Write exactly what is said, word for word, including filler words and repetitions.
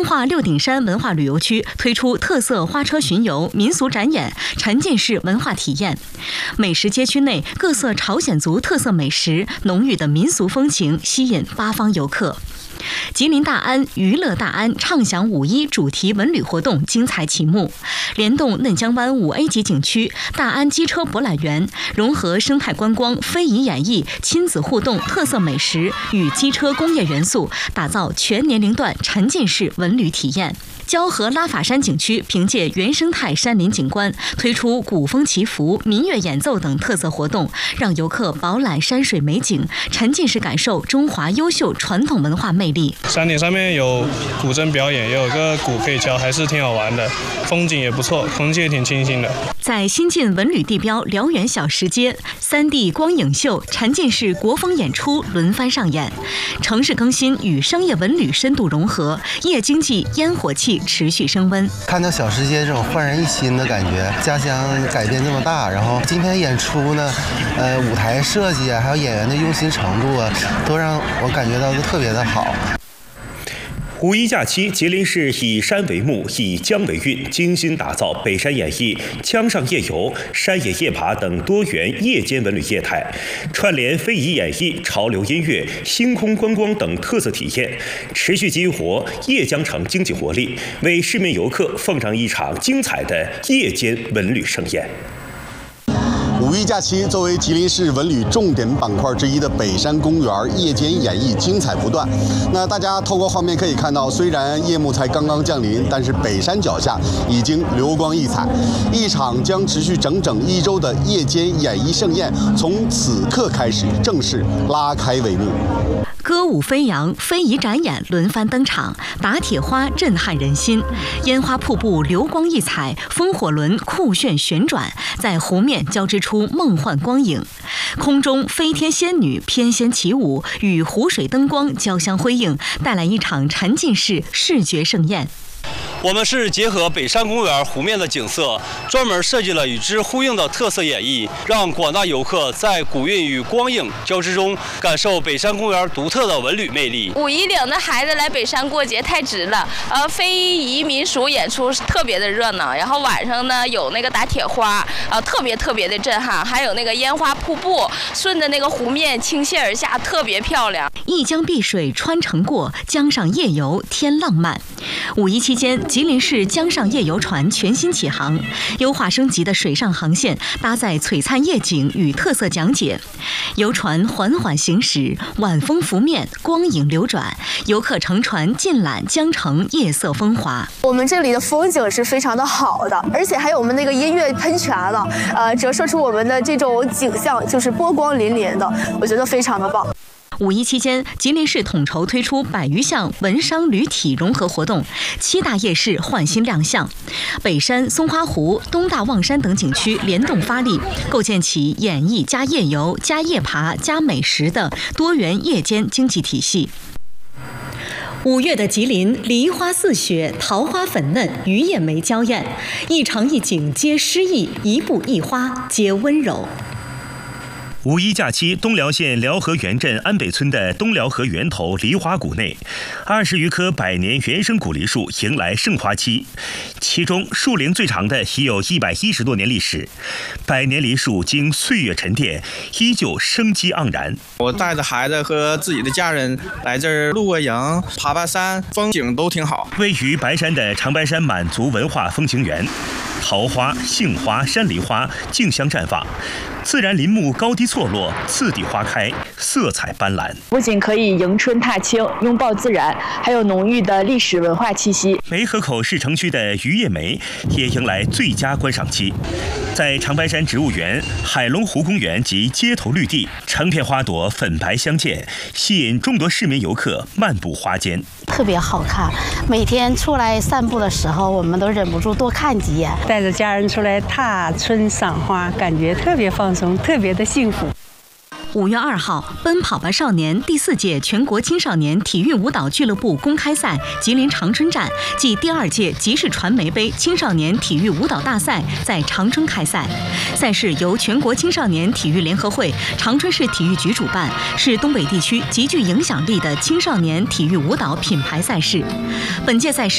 化六顶山文化旅游区推出特色花车巡游、民俗展演、沉浸式文化体验。美食街区内各色朝鲜族特色美食、浓郁的民俗风情吸引八方游客。吉林大安娱乐大安畅享五一主题文旅活动精彩启幕，联动嫩江湾五 A 级景区、大安机车博览园，融合生态观光、非遗演绎、亲子互动、特色美食与机车工业元素，打造全年龄段沉浸式文旅体验。蛟河拉法山景区凭借原生态山林景观，推出古风祈福、民乐演奏等特色活动，让游客饱览山水美景，沉浸式感受中华优秀传统文化魅力。 山顶上面有古筝表演，也有个鼓可以敲，还是挺好玩的，风景也不错，空气也挺清新的。 在新晋文旅地标辽源小石街，三 D 光影秀、沉浸式国风演出轮番上演，城市更新与商业文旅深度融合，夜经济、烟火气持续升温。 看到小石街这种焕然一新的感觉，家乡改变这么大，然后今天演出呢，呃，舞台设计啊，还有演员的用心程度啊，都让我感觉到特别的好。 五一假期，吉林市以山为目，以江为韵，精心打造北山演艺、江上夜游、山野夜爬等多元夜间文旅业态，串联非遗演艺、潮流音乐、星空观光等特色体验，持续激活叶江城经济活力，为市民游客奉上一场精彩的夜间文旅盛宴。 五一假期，作为吉林市文旅重点板块之一的北山公园夜间演绎精彩不断。那大家透过画面可以看到，虽然夜幕才刚刚降临，但是北山脚下已经流光溢彩。一场将持续整整一周的夜间演艺盛宴，从此刻开始正式拉开帷幕。 歌舞飞扬、非遗展演轮番登场，打铁花震撼人心，烟花瀑布流光溢彩，风火轮酷炫旋转，在湖面交织出梦幻光影。空中飞天仙女翩跹起舞，与湖水灯光交相辉映，带来一场沉浸式视觉盛宴。 我们是结合北山公园湖面的景色，专门设计了与之呼应的特色演绎，让广大游客在古韵与光影交织中，感受北山公园独特的文旅魅力。 五一领着孩子来北山过节太值了，呃，非遗民俗演出特别的热闹，然后晚上呢有那个打铁花，呃，特别特别的震撼，还有那个烟花瀑布，顺着那个湖面倾泻而下，特别漂亮。 一江碧水穿城过，江上夜游添浪漫。五一期间，吉林市江上夜游船全新启航，优化升级的水上航线搭载璀璨夜景与特色讲解，游船缓缓行驶，晚风拂面，光影流转，游客乘船尽览江城夜色风华。 我们这里的风景是非常的好的，而且还有我们那个音乐喷泉了，呃，折射出我们的这种景象，就是波光粼粼的，我觉得非常的棒。 五一期间，吉林市统筹推出百余项文商旅体融合活动，七大夜市焕新亮相，北山、松花湖、东大望山等景区联动发力，构建起演艺加夜游加夜爬加美食的多元夜间经济体系。五月的吉林，梨花似雪，桃花粉嫩，榆叶梅娇艳，一场一景皆诗意，一步一花皆温柔。 五一假期，东辽县辽河源镇安北村的东辽河源头梨花谷内，二十余棵百年原生古梨树迎来盛花期，其中树龄最长的已有一百一十多年历史。百年梨树经岁月沉淀，依旧生机盎然。 我带着孩子和自己的家人来这儿露个营、爬爬山，风景都挺好。 位于白山的长白山满族文化风情园，桃花、杏花、山梨花竞相绽放，自然林木高低错落，次第花开，色彩斑斓。 不仅可以迎春踏青、拥抱自然，还有浓郁的历史文化气息。 梅河口市城区的榆叶梅也迎来最佳观赏期，在长白山植物园、海龙湖公园及街头绿地，成片花朵粉白相间，吸引众多市民游客漫步花间。 特别好看，每天出来散步的时候，我们都忍不住多看几眼。 带着家人出来踏春赏花，感觉特别放松，特别的幸福。 五月二号，奔跑吧少年第四届全国青少年体育舞蹈俱乐部公开赛吉林长春站暨第二届吉氏传媒杯青少年体育舞蹈大赛在长春开赛。赛事由全国青少年体育联合会、长春市体育局主办，是东北地区极具影响力的青少年体育舞蹈品牌赛事。本届赛事